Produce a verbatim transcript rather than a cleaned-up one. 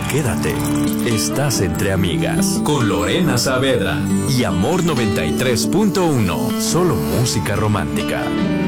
Quédate. Estás entre amigas. Con Lorena Saavedra y Amor noventa y tres punto uno. Solo música romántica.